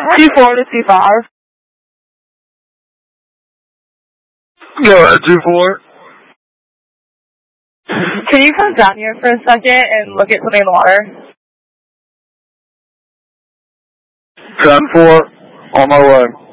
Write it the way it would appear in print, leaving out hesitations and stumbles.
T4 to T5. Go ahead, T4. Can you come down here for a second and look at something in the water? 10-4, on my way.